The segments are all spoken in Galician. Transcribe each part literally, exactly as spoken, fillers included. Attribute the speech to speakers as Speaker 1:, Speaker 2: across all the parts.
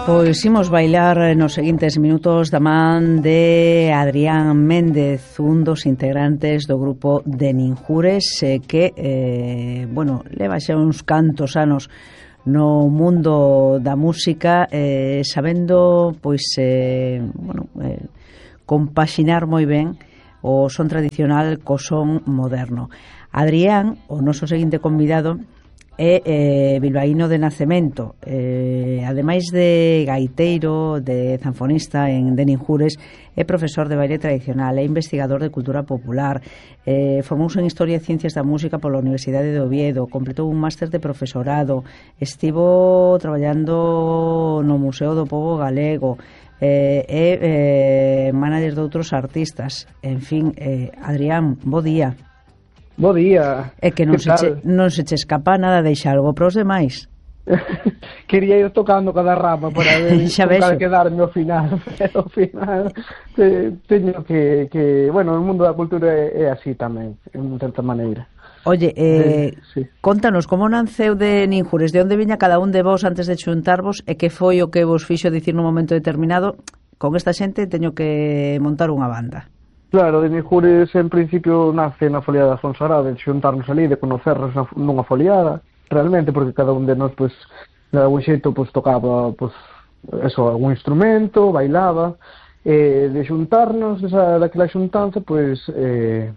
Speaker 1: Pois imos bailar nos seguintes minutos da man de Adrián Méndez, un dos integrantes do grupo de Ninjures, eh, que, eh, bueno, leva xa uns cantos anos no mundo da música, eh, sabendo, pois, eh, bueno, eh, compaxinar moi ben o son tradicional co son moderno. Adrián, o noso seguinte convidado, é eh, bilbaíno de nacemento, eh, ademais de gaiteiro, de zanfonista en de Ninjures, é profesor de baile tradicional, é investigador de cultura popular, eh, formouse en Historia e Ciencias da Música pola Universidade de Oviedo, completou un máster de profesorado, estivo traballando no Museo do Pobo Galego, eh, é eh, manager de outros artistas. En fin, eh, Adrián, bo día.
Speaker 2: Bo día.
Speaker 1: É que non se, che, non se che escapa nada, deixa algo para os demais.
Speaker 2: Quería ir tocando cada rama para ver para quedarme ao final, pero ao final te, teño que, que, bueno, o mundo da cultura é, é así tamén, en certa maneira.
Speaker 1: Oye, eh, sí. Contanos, como nanceu de Ninjures, de onde viña cada un de vos antes de xuntarvos e que foi o que vos fixo dicir nun momento determinado, con esta xente teño que montar unha banda?
Speaker 2: Claro, de Ninjures en principio nace na foliada da Fonsagrada, de xuntarnos ali, de conocernos nunha foliada, realmente, porque cada un de nós, pues, de algún xeito, pues, tocaba, pues, eso, algún instrumento, bailaba, e de xuntarnos, desa, daquela xuntanza, pues, eh,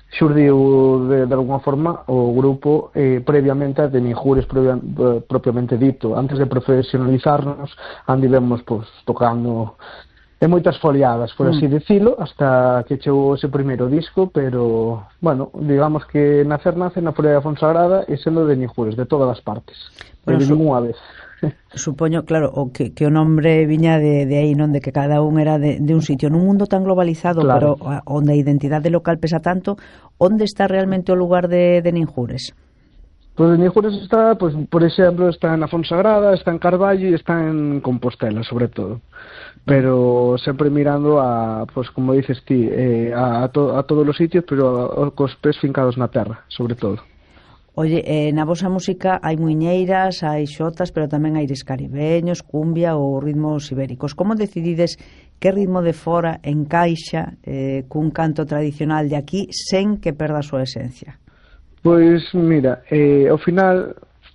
Speaker 2: xurdiu de, de alguna forma o grupo eh, previamente a de Ninjures previa, propiamente dito. Antes de profesionalizarnos, andivemos, pues, tocando e moitas foliadas, por así mm. decilo, hasta que chegou ese primeiro disco, pero, bueno, digamos que nacer nace na folia da Fonsagrada e sendo de Ninjures, de todas as partes, bueno, de ninguna vez.
Speaker 1: Supoño, claro, o que, que o nombre viña de, de aí, non? De que cada un era de, de un sitio, nun mundo tan globalizado, claro, pero onde a identidade local pesa tanto, onde está realmente o lugar de, de Ninjures?
Speaker 2: Pois de Ninjures está, pues, por exemplo, está na Fonsagrada, está en Carballo e está en Compostela, sobre todo. Pero sempre mirando a, pues, como dices ti, eh, a, a, to, a todos os sitios, pero a, a, cos pés fincados na terra, sobre todo.
Speaker 1: Oye, eh, na vosa música hai muiñeiras, hai xotas, pero tamén hai aires caribeños, cumbia ou ritmos ibéricos. Como decidides que ritmo de fora encaixa eh, cun canto tradicional de aquí sen que perda a súa esencia?
Speaker 2: Pois, mira, eh, ao final,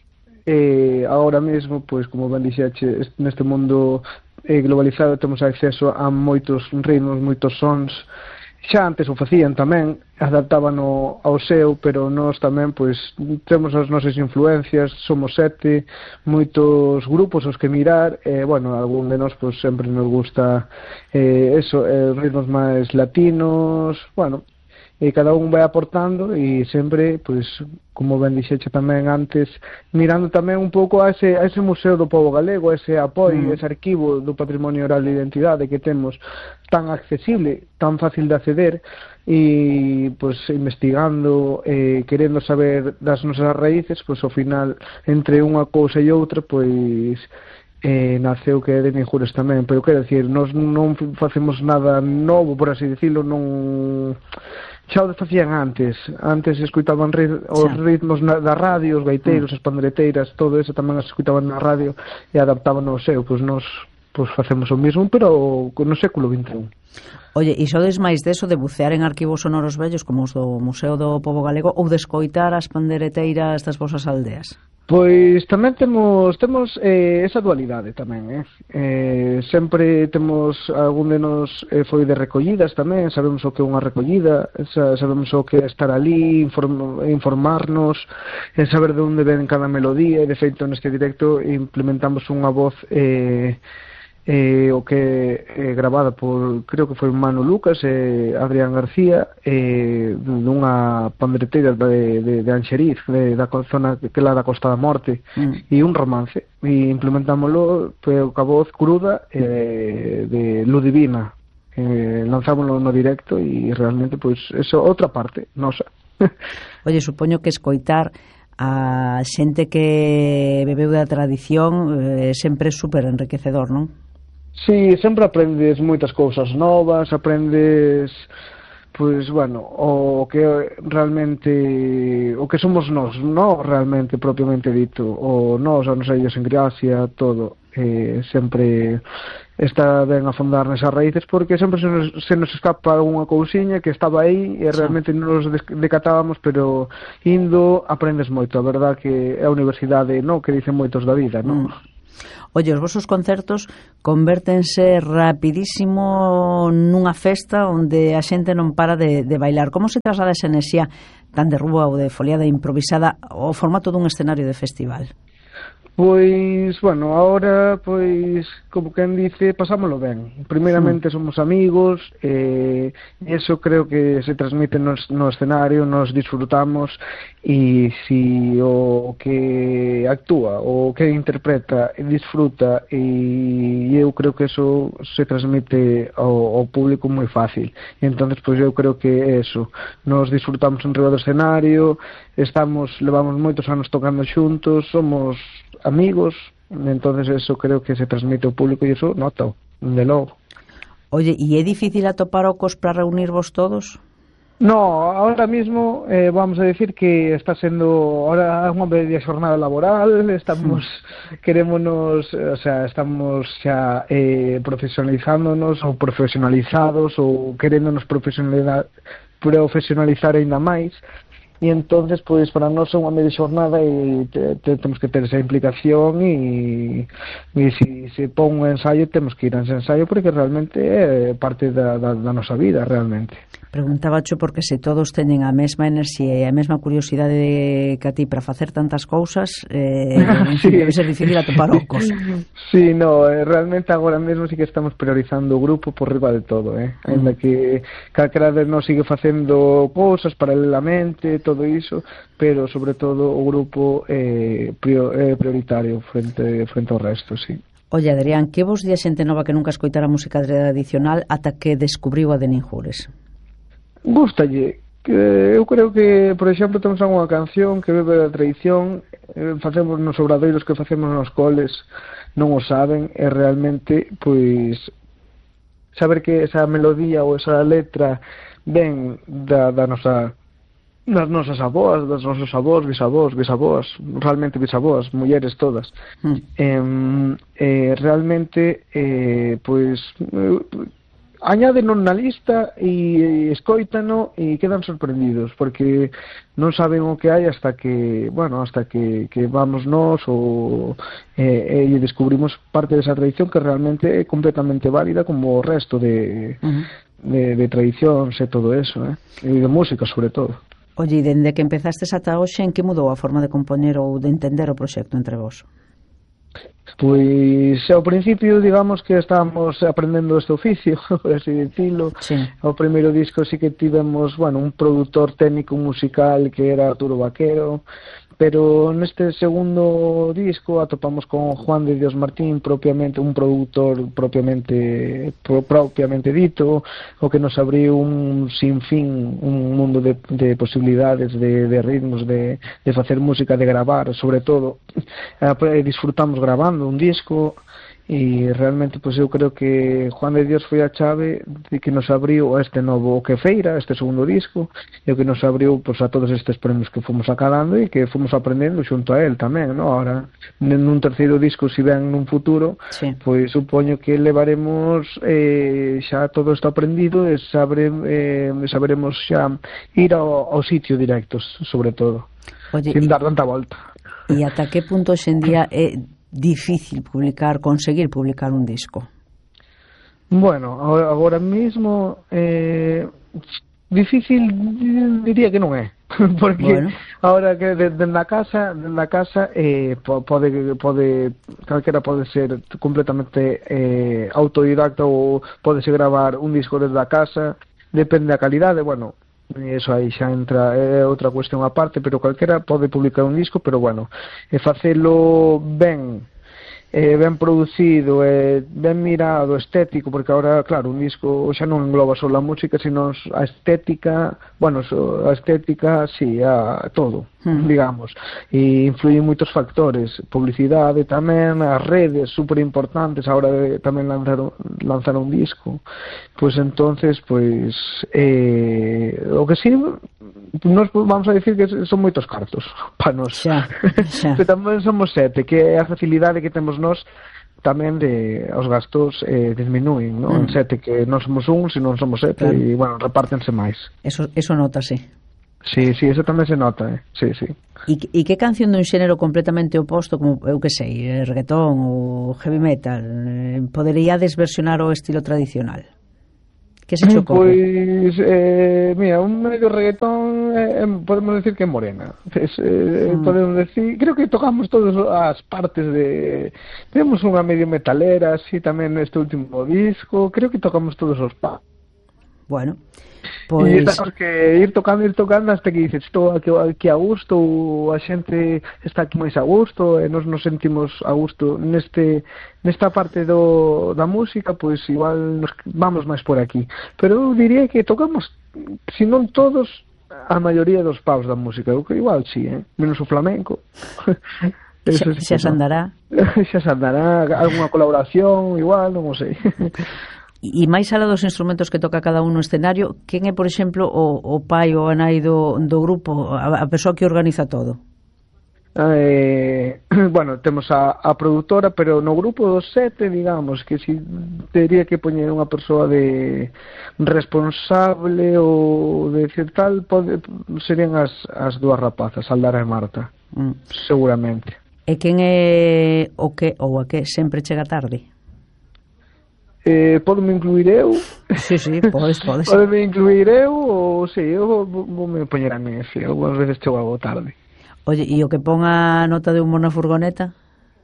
Speaker 2: eh, agora mesmo, pois, como ben dixeche, neste mundo eh, globalizado temos acceso a moitos ritmos, moitos sons. Xa antes o facían tamén, adaptaban ao, ao seu, pero nós tamén, pois, temos as nosas influencias, somos sete, moitos grupos aos que mirar, e, bueno, algún de nós, pois, sempre nos gusta eh, eso, eh, ritmos máis latinos, bueno, e cada un vai aportando e sempre, pois, como ben dixeche tamén antes, mirando tamén un pouco a ese, a ese Museo do Pobo Galego, a ese apoio, mm. ese arquivo do patrimonio oral de identidade que temos tan accesible, tan fácil de acceder, e, pois, investigando, eh, querendo saber das nosas raíces, pois, ao final, entre unha cousa e outra, pois, eh, naceu que é de Ninjures tamén, pero quero dicir, nós non facemos nada novo, por así decirlo, non... xa o facían antes, antes escuitaban rit os ritmos na, da radio, os gaiteiros, mm. as pandereteiras, todo eso tamén as escuitaban na radio e adaptaban ao seu, pois nós pois facemos o mesmo, pero no século vinte e un.
Speaker 1: Oye, e sodes máis deso de bucear en arquivos sonoros vellos como os do Museo do Pobo Galego ou de escoitar as pandereteiras das vosas aldeas?
Speaker 2: Pois tamén temos temos eh, esa dualidade tamén, eh? eh sempre temos algún de nos eh, foi de recollidas tamén, sabemos o que é unha recollida, sabemos o que é estar ali, inform, informarnos, eh, saber de onde ven cada melodía, e de feito neste directo implementamos unha voz eh Eh, o que é eh, grabada por, creo que foi Manu Lucas e eh, Adrián García, eh, dunha pandereteira de, de, de Anxeriz, de, da zona que lá da Costa da Morte, mm. e un romance, e implementámoslo coa voz cruda eh, de Ludivina, eh, lanzámoslo no directo e realmente, pois, eso, outra parte nosa.
Speaker 1: Oye, supoño que escoitar a xente que bebeu da tradición eh, sempre é super enriquecedor, non?
Speaker 2: Sí, sempre aprendes moitas cousas novas, aprendes, pois, bueno, o que realmente, o que somos nós, non realmente propiamente dito, o nós, a nosa idiosincrasia, todo. eh, sempre está ben afondar nesas raíces, porque sempre se nos, se nos escapa unha cousiña que estaba aí e realmente non nos decatábamos, pero indo aprendes moito. A verdad que é a universidade, no, que dicen moitos da vida, non? Mm.
Speaker 1: Oye, os vosos concertos convértense rapidísimo nunha festa onde a xente non para de, de bailar. Como se traslada esa enerxía tan de rúa ou de foliada improvisada ao formato dun escenario de festival?
Speaker 2: Pois, bueno, ahora, pois, como quen dice, pasámoslo ben. Primeiramente somos amigos, e eh, eso creo que se transmite no, no escenario, nos disfrutamos, e si o que actúa, o que interpreta, disfruta, e eu creo que eso se transmite ao, ao público moi fácil. E entonces, pois, eu creo que eso, nos disfrutamos en riba do escenario, estamos, levamos moitos anos tocando xuntos, somos amigos, entonces eso creo que se transmite ao público e eso nota, de logo.
Speaker 1: Oye, e é difícil atopar ocos para reunirvos todos?
Speaker 2: No, ahora mismo eh, vamos a decir que está sendo ahora unha media jornada laboral, estamos sí. querémonos, o sea, estamos xa eh, profesionalizándonos ou profesionalizados ou queréndonos profesionalizar profesionalizar aínda máis. E entonces, pois, para nós é unha media xornada e te, te, temos que ter esa implicación e, e se se pon un ensaio temos que ir a ese ensaio porque realmente é parte da, da, da nosa vida, realmente.
Speaker 1: Preguntabacho porque se todos teñen a mesma enerxía e a mesma curiosidade que a ti para facer tantas cousas, eh, sí. debe ser difícil atopar ocos.
Speaker 2: Sí, no, realmente agora mesmo sí que estamos priorizando o grupo por riba de todo, eh? Mm. Ainda que calquera de nós sigue facendo cousas paralelamente, todo iso, pero sobre todo o grupo é eh, prioritario frente, frente ao resto, sí.
Speaker 1: Oye, Adrián, que vos di a xente nova que nunca escoitara música tradicional ata que descubriu a de Ninjures?
Speaker 2: Gústalle, que eu creo que, por exemplo, temos unha canción que bebe da tradición, eh, facemos nos obradoiros que facemos nos coles, non o saben, e realmente, pois, saber que esa melodía ou esa letra ven da, da nosa, das nosas avós, das nosos avós, bisavós, bisavós, realmente bisavós, mulleres todas. Mm. Eh, eh, realmente, eh, pois... Eh, añádenos na lista e escoítano e quedan sorprendidos porque non saben o que hai hasta que, bueno, hasta que, que vamos nós ou eh, e descubrimos parte desa tradición que realmente é completamente válida como o resto de, uh-huh. de, de tradicións e todo eso, eh? E de música sobre todo.
Speaker 1: Oye, e dende que empezastes ata hoxe, en que mudou a forma de compoñer ou de entender o proxecto entre vos?
Speaker 2: Pois ao principio digamos que estábamos aprendendo este oficio, por así dicilo. Sí. O primeiro disco sí que tivemos, bueno, un produtor técnico musical que era Arturo Vaquero, pero neste segundo disco atopamos con Juan de Dios Martín, propiamente un produtor propiamente pro, propiamente dito, o que nos abriu un sinfín, un mundo de, de posibilidades, de, de ritmos, de, de facer música, de gravar, sobre todo eh, disfrutamos grabando un disco. E realmente, pois eu creo que Juan de Dios foi a chave de que nos abriu este novo que feira, este segundo disco, e o que nos abriu pois, a todos estes premios que fomos acadando e que fomos aprendendo xunto a él tamén, ¿no? Ahora, nun terceiro disco, se ven nun futuro, sí. Pois supoño que levaremos eh, xa todo isto aprendido e sabre, eh, saberemos xa ir ao, ao sitio directos, sobre todo. Oye, sin dar tanta volta.
Speaker 1: E ata que punto hoxendía é difícil publicar, conseguir publicar un disco?
Speaker 2: Bueno, agora mismo eh, difícil diría que non é, porque bueno. Ahora que desde na casa, na casa eh, pode pode calquera pode ser completamente eh, autodidacta ou podese gravar un disco desde a casa, depende da calidade, bueno, eso aí xa entra, é outra cuestión aparte, pero calquera pode publicar un disco, pero bueno, e facelo ben, eh, ben producido, eh, ben mirado, estético, porque agora, claro, un disco xa non engloba só a música, sino a estética, bueno, a estética, sí, a todo, mm. digamos, e influyen moitos factores, publicidade tamén, as redes super importantes, agora de, tamén lanzaron, lanzaron un disco, pois entonces, pois, eh, o que sí, nos vamos a decir que son moitos cartos para nos,
Speaker 1: xa, xa.
Speaker 2: que tamén somos sete, que é a facilidade que temos nós tamén de os gastos eh, disminúen, non? Mm. En sete que non somos un, se non somos sete, claro. E, bueno, repártense máis.
Speaker 1: Eso, eso notase.
Speaker 2: Sí, sí, eso tamén se nota, eh? Sí, sí.
Speaker 1: E, e que canción dun xénero completamente oposto, como, eu que sei, reggaetón ou heavy metal, eh, poderíades versionar o estilo tradicional? Que se che ocorre?
Speaker 2: Pois, eh, mira, un medio reggaetón eh, podemos decir que é morena. Es, eh, mm. Podemos decir, creo que tocamos todas as partes de... Temos unha medio metalera, así tamén neste último disco, creo que tocamos todos os pa.
Speaker 1: Bueno,
Speaker 2: pois... E estamos que ir tocando, ir tocando hasta que dices, estou aquí, aquí a gusto, ou a xente está aquí máis a gusto, e nos nos sentimos a gusto neste nesta parte do, da música, pois igual nos vamos máis por aquí. Pero eu diría que tocamos, se non todos, a maioría dos paus da música, eu que igual sí, eh? Menos o flamenco.
Speaker 1: Eso xa, xa se andará.
Speaker 2: Xa se andará, alguna colaboración, igual, non o sei.
Speaker 1: E máis alá dos instrumentos que toca cada un no escenario, quen é, por exemplo, o, o pai ou a nai do, do grupo, a, a persoa que organiza todo?
Speaker 2: Eh, bueno, temos a, a produtora, pero no grupo dos sete, digamos, que si teria que poñer unha persoa de responsable ou de decir tal, pode, serían as, as dúas rapazas, Aldara e Marta, mm. seguramente.
Speaker 1: E quen é o que ou a que sempre chega tarde?
Speaker 2: Eh, podeme incluir eu?
Speaker 1: Sí, sí, podes, podes.
Speaker 2: Podeme incluir eu ou si, sí, eu vou, vou me poñer a mí, sí, algunas veces chego algo tarde.
Speaker 1: Oye, e o que pon a nota de humor na furgoneta?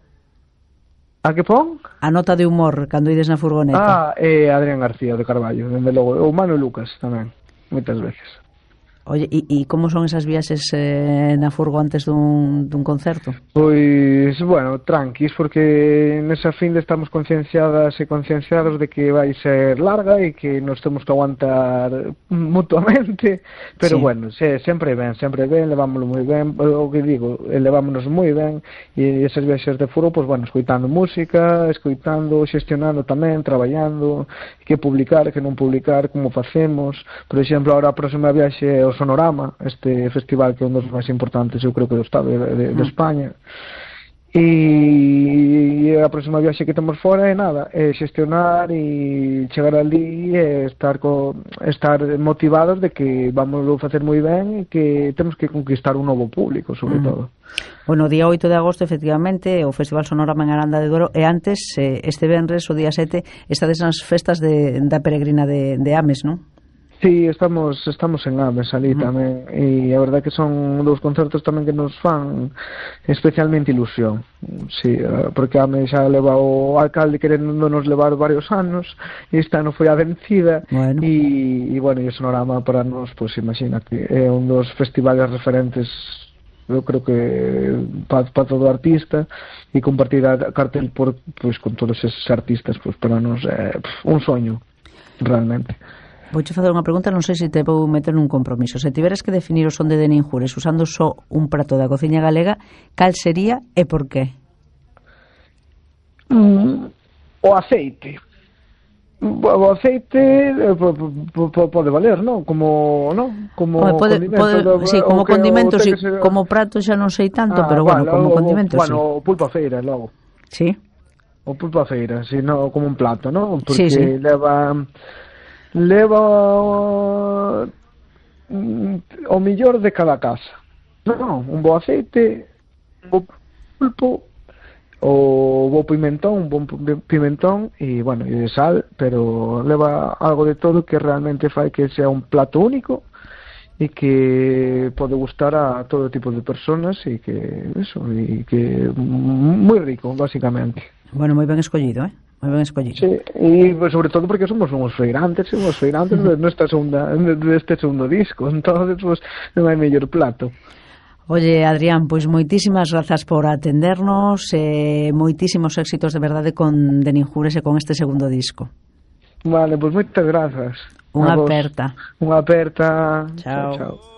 Speaker 2: A que pon?
Speaker 1: A nota de humor cando ides na furgoneta.
Speaker 2: Ah, eh, Adrián García de Carballo, dende logo, o Manu Lucas tamén, moitas veces.
Speaker 1: Oye, e, e como son esas viaxes eh, na furgo antes dun, dun concerto?
Speaker 2: Pois, bueno, tranquis, porque nesa fin de estamos concienciadas e concienciados de que vai ser larga e que nos temos que aguantar mutuamente, pero sí. Bueno, se, sempre ben, sempre ben, levámoslo moi ben, o que digo, levámonos moi ben, e esas viaxes de furgo, pois, bueno, escoitando música, escoitando, xestionando tamén, traballando, que publicar, que non publicar, como facemos. Por exemplo, agora a próxima viaxe é o Sonorama, este festival que é un dos máis importantes, eu creo que do Estado de, de, de España, e a próxima viaxe que temos fora é nada, é xestionar e chegar ali e estar co, estar motivados de que vamos a facer moi ben e que temos que conquistar un novo público, sobre mm. todo.
Speaker 1: Bueno, o día oito de agosto, efectivamente, o Festival Sonorama en Aranda de Duero, e antes, este venres, o día sete, estades nas festas de, da peregrina de, de Ames, non?
Speaker 2: Sí, estamos estamos en Ames ali uh-huh. tamén, e a verdade que son dous concertos tamén que nos fan especialmente ilusión, sí, porque Ames xa leva o alcalde querendo nos levar varios anos, e esta ano foi a vencida, bueno. e, e bueno, e o Sonorama para nos, pois pues, imagínate, é un dos festivales referentes, eu creo que para pa todo artista, e compartir a cartel por, pues, con todos esos artistas, pues, para nos é eh, un soño, realmente.
Speaker 1: Vouche facer unha pregunta, non sei se te vou meter nun compromiso. Se tiveras que definir o son de Denín Jures usando só un prato da cociña galega, cal sería e por qué?
Speaker 2: Mm, o aceite. O aceite pode valer, non? Como, non? Como
Speaker 1: Oye, pode, condimento. Pode, do, sí, como condimento, sí, ser... como prato xa non sei tanto, ah, pero bueno, bueno como o, condimento,
Speaker 2: bueno,
Speaker 1: sí.
Speaker 2: Bueno, o pulpo a feira, logo.
Speaker 1: Sí.
Speaker 2: O pulpo a feira, si, no, como un plato, non? Porque
Speaker 1: sí, sí.
Speaker 2: leva... leva o millor de cada casa. Non, un bo aceite, un bo pulpo, o bo pimentón, un bon pimentón e, bueno, e de sal, pero leva algo de todo que realmente fai que sea un plato único e que pode gustar a todo tipo de personas e que, eso, e que moi rico, basicamente.
Speaker 1: Bueno, moi ben escollido, eh? Moi ben escollido.
Speaker 2: Sí, e pues, sobre todo porque somos uns feirantes, somos feirantes de nuestra segunda, de este segundo disco, entonces pues non hai mellor plato.
Speaker 1: Oye, Adrián, pois moitísimas grazas por atendernos, eh, moitísimos éxitos de verdade con Denín Jures e con este segundo disco.
Speaker 2: Vale, pois moitas grazas.
Speaker 1: Unha aperta.
Speaker 2: Unha aperta.
Speaker 1: Chao.
Speaker 2: Chao, chao.